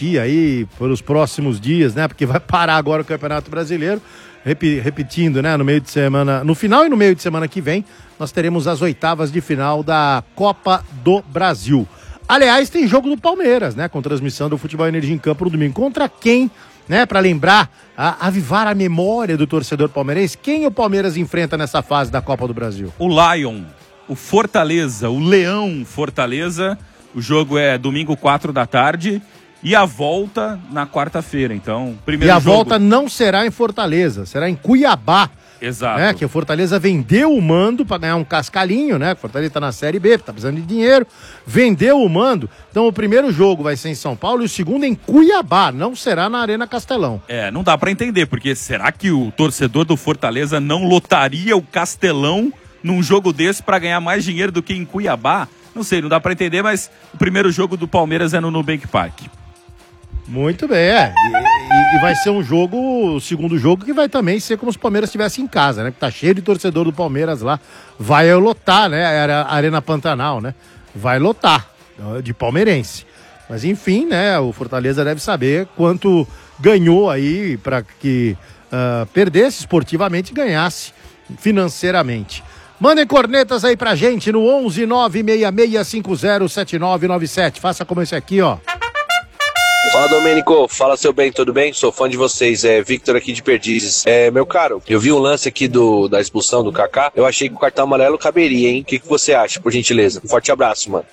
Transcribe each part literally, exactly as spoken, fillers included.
repetir aí pelos próximos dias, né? Porque vai parar agora o Campeonato Brasileiro. Rep, repetindo, né? No meio de semana, no final e no meio de semana que vem, nós teremos as oitavas de final da Copa do Brasil. Aliás, tem jogo do Palmeiras, né? Com transmissão do Futebol Energia em Campo no domingo. Contra quem, né? Para lembrar, a, avivar a memória do torcedor palmeirense, quem o Palmeiras enfrenta nessa fase da Copa do Brasil? O Lion, o Fortaleza, o Leão Fortaleza. O jogo é domingo, quatro da tarde. E a volta na quarta-feira, então, primeiro E a jogo... volta não será em Fortaleza, será em Cuiabá. Exato. Né? Que o Fortaleza vendeu o mando para ganhar um cascalhinho, né? O Fortaleza tá na Série B, tá precisando de dinheiro. Vendeu o mando. Então o primeiro jogo vai ser em São Paulo e o segundo em Cuiabá, não será na Arena Castelão. É, não dá para entender, porque será que o torcedor do Fortaleza não lotaria o Castelão num jogo desse para ganhar mais dinheiro do que em Cuiabá? Não sei, não dá para entender, mas o primeiro jogo do Palmeiras é no Nubank Park. Muito bem, é. E, e, e vai ser um jogo, o segundo jogo, que vai também ser como se o Palmeiras estivesse em casa, né? Que tá cheio de torcedor do Palmeiras lá. Vai lotar, né? Era a Arena Pantanal, né? Vai lotar, de palmeirense. Mas enfim, né? O Fortaleza deve saber quanto ganhou aí para que uh, perdesse esportivamente e ganhasse financeiramente. Mandem cornetas aí pra gente no onze nove seis seis cinco zero sete nove nove sete. Faça como esse aqui, ó. Fala, Domênico, fala, seu bem, tudo bem? Sou fã de vocês, é Victor aqui de Perdizes. É, meu caro, eu vi um lance aqui do, da expulsão do Kaká, eu achei que o cartão amarelo caberia, hein? O que, que você acha, por gentileza? Um forte abraço, mano.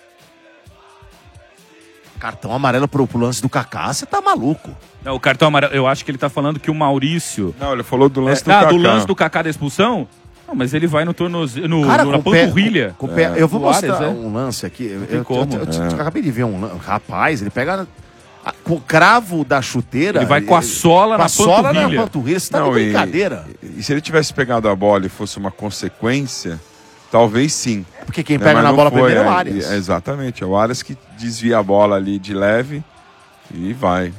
Cartão amarelo pro, pro lance do Kaká, você tá maluco. Não, o cartão amarelo, eu acho que ele tá falando que o Maurício... Não, ele falou do lance é, do ah, Kaká. do lance do Kaká da expulsão? Não, mas ele vai no tornozelo, no, Cara, no, na com pé, panturrilha. com, com pé, eu vou mostrar Ares, um lance aqui. Eu, tem eu, como. eu, eu, eu, eu acabei de ver um lance. Rapaz, ele pega a, com o cravo da chuteira. Ele vai com a sola com na a sola na panturrilha. panturrilha. Você tá Não, de e- brincadeira. E, e se ele tivesse pegado a bola e fosse uma consequência, talvez sim. Porque quem Né, pega mas na não bola foi, primeiro é o é, Arias. é, Exatamente, é o Arias que desvia a bola ali de leve e vai.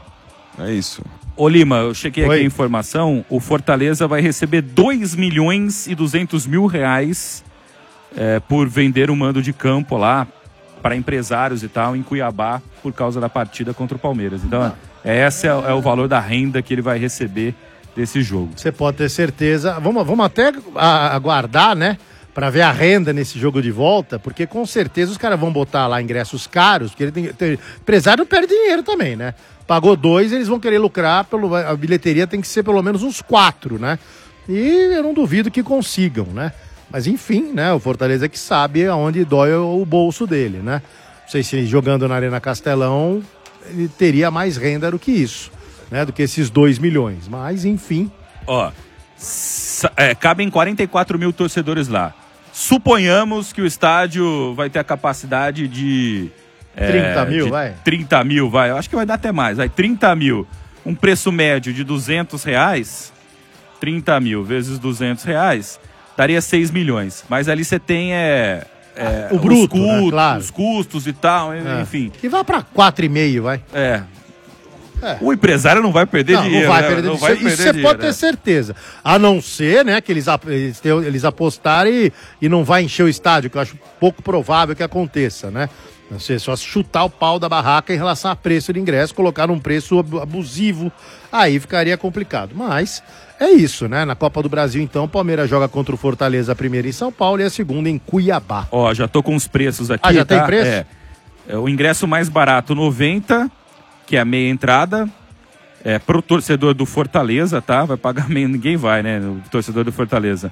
É isso. Ô Lima, eu chequei Oi. aqui a informação, o Fortaleza vai receber dois milhões e duzentos mil reais é, por vender um mando de campo lá para empresários e tal em Cuiabá por causa da partida contra o Palmeiras. Então, é, esse é, é o valor da renda que ele vai receber desse jogo. Você pode ter certeza. Vamos, vamos até a- aguardar, né? Pra ver a renda nesse jogo de volta, porque com certeza os caras vão botar lá ingressos caros, porque ele tem, tem, empresário não perde dinheiro também, né? Pagou dois, eles vão querer lucrar, pelo, a bilheteria tem que ser pelo menos uns quatro, né? E eu não duvido que consigam, né? Mas enfim, né? O Fortaleza que sabe aonde dói o bolso dele, né? Não sei se jogando na Arena Castelão ele teria mais renda do que isso, né? Do que esses dois milhões. Mas enfim. Ó, sa- é, cabem quarenta e quatro mil torcedores lá. Suponhamos que o estádio vai ter a capacidade de... é, trinta mil, de vai? trinta mil, vai. Eu acho que vai dar até mais. Vai, trinta mil. Um preço médio de duzentos reais. trinta mil vezes duzentos reais. Daria seis milhões. Mas ali você tem... É, é, O bruto, os né? custos, Claro. os custos e tal, É. enfim. Que vá pra quatro e meio, vai. É. É. O empresário não vai perder Não, dinheiro. não vai né? perder Não isso. vai Isso perder você dinheiro, pode ter né? certeza. A não ser, né, que eles, ap- eles, tenham- eles apostarem e, e não vai encher o estádio, que eu acho pouco provável que aconteça, né? Não sei, só se chutar o pau da barraca em relação a preço de ingresso, colocar um preço ab- abusivo, aí ficaria complicado. Mas é isso, né? Na Copa do Brasil, então, o Palmeiras joga contra o Fortaleza a primeira em São Paulo e a segunda em Cuiabá. Ó, já tô com os preços aqui. Ah, já tá? tem preço? É. É, o ingresso mais barato, noventa, que é a meia entrada. É, pro torcedor do Fortaleza, tá? Vai pagar meio, ninguém vai, né? O torcedor do Fortaleza.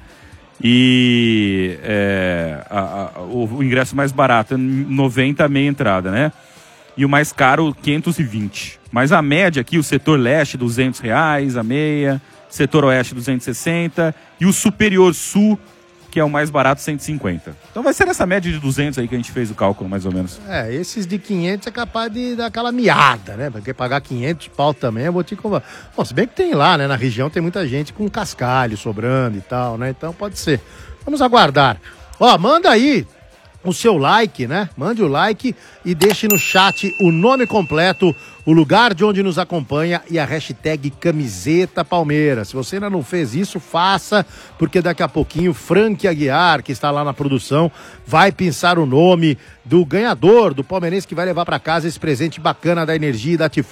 E é, a- a- o, o ingresso mais barato, noventa, meia entrada, né? E o mais caro, quinhentos e vinte. Mas a média aqui, o setor leste, duzentos reais, a meia. Setor oeste, duzentos e sessenta. E o superior sul, que é o mais barato, cento e cinquenta. Então vai ser essa média de duzentos aí que a gente fez o cálculo, mais ou menos. É, esses de quinhentos é capaz de dar aquela miada, né? Porque pagar quinhentos pau também, eu vou te convar. Bom, se bem que tem lá, né? Na região tem muita gente com cascalho sobrando e tal, né? Então pode ser. Vamos aguardar. Ó, manda aí o seu like, né? Mande o like e deixe no chat o nome completo, o lugar de onde nos acompanha e a hashtag Camiseta Palmeiras. Se você ainda não fez isso, faça, porque daqui a pouquinho Frank Aguiar, que está lá na produção, vai pensar o nome do ganhador, do palmeirense que vai levar para casa esse presente bacana da Energia e da Tifo.